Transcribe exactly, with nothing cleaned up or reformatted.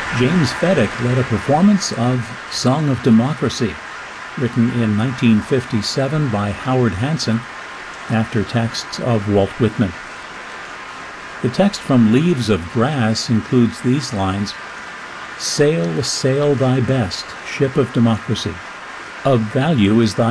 James Fedek led a performance of Song of Democracy, written in nineteen fifty-seven by Howard Hanson after texts of Walt Whitman. The text from Leaves of Grass includes these lines: "Sail, sail thy best, ship of democracy. Of value is thy